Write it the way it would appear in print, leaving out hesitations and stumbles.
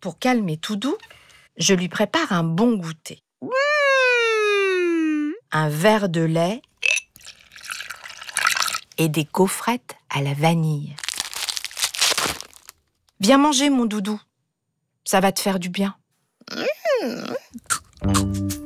Pour calmer Toudou, je lui prépare un bon goûter. Un verre de lait et des gaufrettes à la vanille. Viens manger, mon doudou. Ça va te faire du bien.